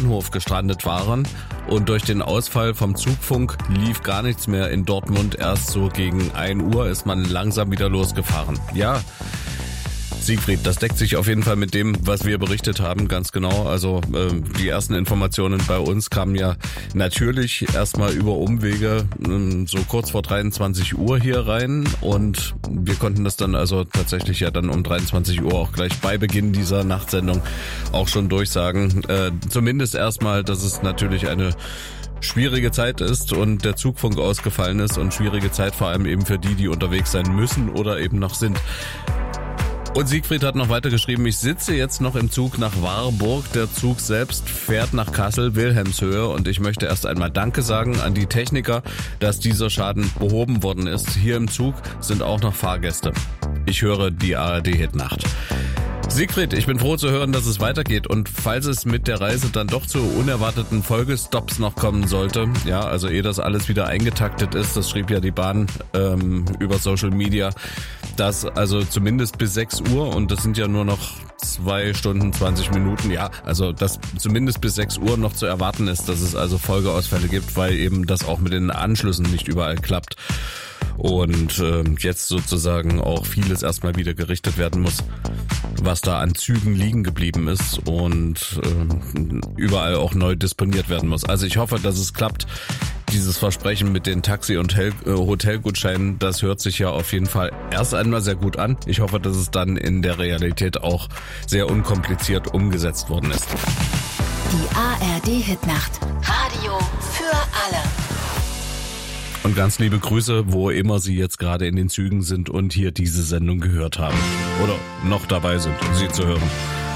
Bahnhof gestrandet waren und durch den Ausfall vom Zugfunk lief gar nichts mehr in Dortmund. Erst so gegen 1 Uhr ist man langsam wieder losgefahren. Ja, Siegfried, das deckt sich auf jeden Fall mit dem, was wir berichtet haben, ganz genau. Also die ersten Informationen bei uns kamen ja natürlich erstmal über Umwege so kurz vor 23 Uhr hier rein und wir konnten das dann also tatsächlich ja dann um 23 Uhr auch gleich bei Beginn dieser Nachtsendung auch schon durchsagen. Zumindest erstmal, dass es natürlich eine schwierige Zeit ist und der Zugfunk ausgefallen ist und schwierige Zeit vor allem eben für die unterwegs sein müssen oder eben noch sind. Und Siegfried hat noch weiter geschrieben, ich sitze jetzt noch im Zug nach Warburg. Der Zug selbst fährt nach Kassel, Wilhelmshöhe. Und ich möchte erst einmal Danke sagen an die Techniker, dass dieser Schaden behoben worden ist. Hier im Zug sind auch noch Fahrgäste. Ich höre die ARD-Hit-Nacht. Siegfried, ich bin froh zu hören, dass es weitergeht und falls es mit der Reise dann doch zu unerwarteten Folgestops noch kommen sollte, ja, also ehe das alles wieder eingetaktet ist, das schrieb ja die Bahn über Social Media, dass also zumindest bis 6 Uhr und das sind ja nur noch 2 Stunden 20 Minuten, ja, also dass zumindest bis 6 Uhr noch zu erwarten ist, dass es also Folgeausfälle gibt, weil eben das auch mit den Anschlüssen nicht überall klappt. Und jetzt sozusagen auch vieles erstmal wieder gerichtet werden muss, was da an Zügen liegen geblieben ist und überall auch neu disponiert werden muss. Also ich hoffe, dass es klappt. Dieses Versprechen mit den Taxi- und Hotelgutscheinen, das hört sich ja auf jeden Fall erst einmal sehr gut an. Ich hoffe, dass es dann in der Realität auch sehr unkompliziert umgesetzt worden ist. Die ARD-Hitnacht. Radio für alle. Und ganz liebe Grüße, wo immer Sie jetzt gerade in den Zügen sind und hier diese Sendung gehört haben. Oder noch dabei sind, sie zu hören.